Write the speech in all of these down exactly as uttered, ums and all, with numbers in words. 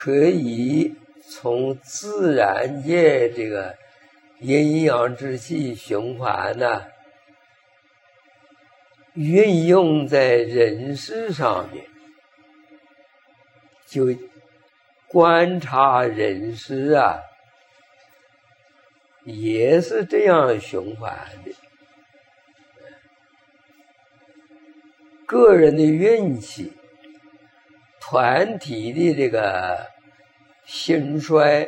可以从自然界这个阴阳之气循环呢，运用在人世上面，就观察人世啊，也是这样循环的。个人的运气，团体的这个兴衰，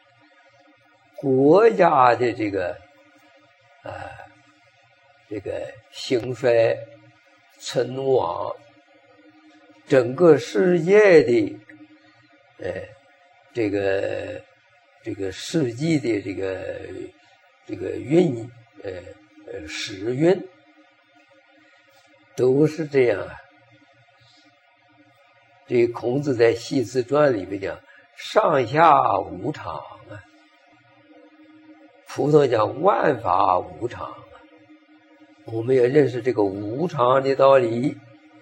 国家的这个啊、呃、这个兴衰存亡，整个世界的呃这个这个世纪的这个这个运呃呃时运都是这样啊。这孔子在《系辞传》里面讲上下无常啊，普通讲万法无常啊。我们要认识这个无常的道理。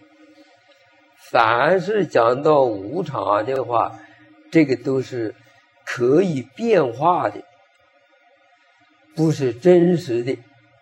凡是讲到无常的话，这个都是可以变化的，不是真实的。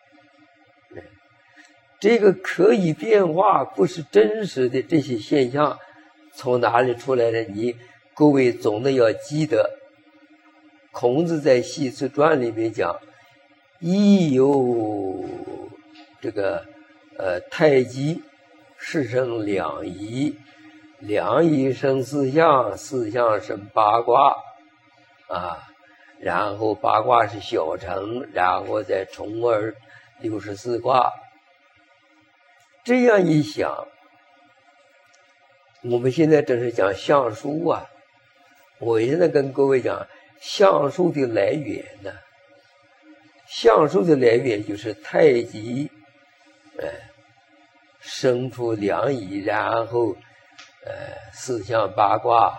这个可以变化不是真实的这些现象从哪里出来的？你各位总得要记得，孔子在《系辞传》里面讲，亦有这个呃太极，是生两仪，两仪生四象，四象生八卦啊，然后八卦是小成，然后再重而六十四卦。这样一想，我们现在正是讲相术啊。我现在跟各位讲相术的来源呢，相术的来源就是太极，呃，生出两仪，然后呃四象八卦。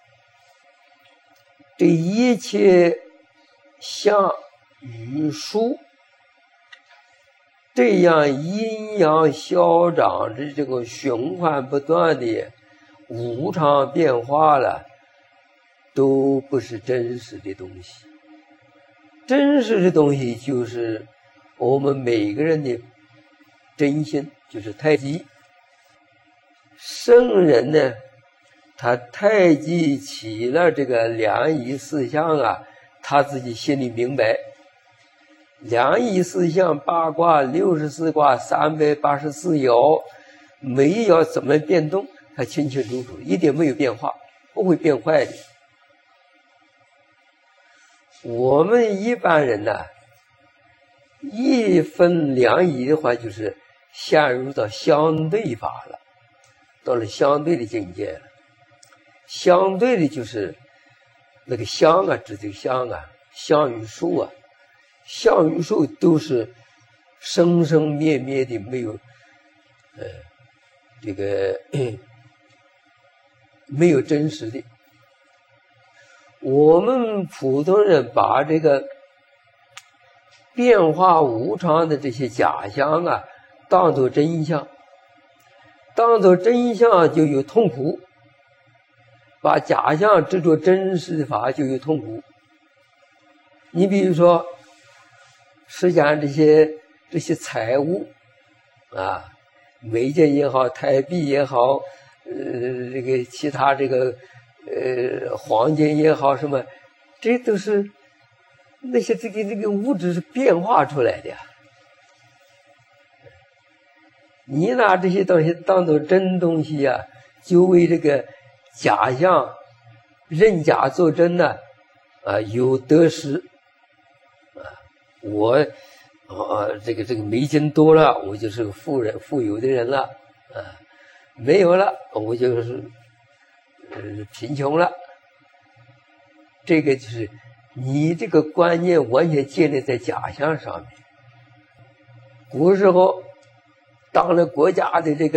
这一切相与术，这样阴阳消长的这个循环不断的无常变化了，都不是真实的东西。真实的东西就是我们每个人的真心，就是太极。圣人呢，他太极起了这个两仪四象啊，他自己心里明白，两仪四象八卦六十四卦三百八十四爻，每一爻怎么变动，他清清楚楚，一点没有变化，不会变坏的。我们一般人呢，一分两仪的话，就是陷入到相对法了，到了相对的境界了。相对的就是那个相啊，指这个相啊，相与数啊，相与数都是生生灭灭的，没有呃这个没有真实的。我们普通人把这个变化无常的这些假象啊当作真相，当作真相就有痛苦，把假象执着真实法就有痛苦。你比如说实际上这些这些财物啊，美金也好，台币也好，呃这个其他这个呃黄金也好，什么，这都是那些这个这个物质是变化出来的呀。你拿这些东西当做真东西呀、啊，就为这个假象认假作真呢、啊，啊有得失啊，我啊这个这个美金多了，我就是个富人富有的人了啊，没有了我就是呃贫穷了。这个就是你这个观念完全建立在假象上面。古时候当了国家的这个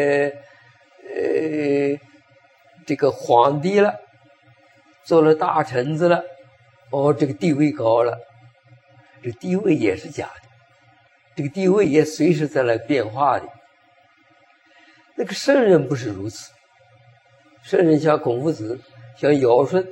呃这个皇帝了，做了大臣子了，哦，这个地位高了，这个地位也是假的，这个地位也随时在那变化的。那个圣人不是如此，圣人像孔夫子， 像尧舜。